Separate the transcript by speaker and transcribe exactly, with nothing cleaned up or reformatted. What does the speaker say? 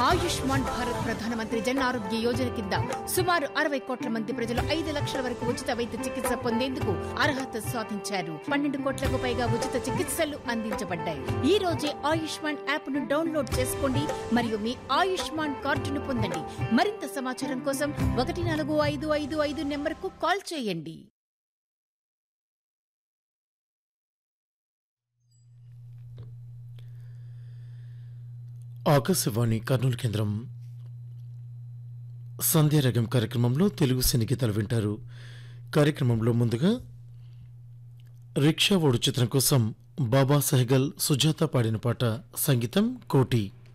Speaker 1: ఆయుష్మాన్ భారత్ ప్రధానమంత్రి జన్ ఆరోగ్య యోజన కింద సుమారు అరవై కోట్ల మంది ప్రజలు ఐదు లక్షల వరకు ఉచిత వైద్య చికిత్స పొందేందుకు అర్హత సాధించారు. పన్నెండు కోట్లకు పైగా ఉచిత చికిత్సలు అందించబడ్డాయి. ఈ రోజే ఆయుష్మాన్ యాప్ ను డౌన్లోడ్ చేసుకోండి మరియు మీ ఆయుష్మాన్ కార్డును పొందండి. మరింత సమాచారం కోసం ఒకటి నాలుగు ఐదు ఐదు ఐదు నెంబర్కు కాల్ చేయండి.
Speaker 2: ఆకాశవాణి కర్నూలు కేంద్రం సంధ్యారగం కార్యక్రమంలో తెలుగు సినీ గీతాలు వింటారు. కార్యక్రమంలో ముందుగా రిక్షా ఓడు చిత్రం కోసం బాబా సెహగల్, సుజాత పాడిన పాట, సంగీతం కోటి.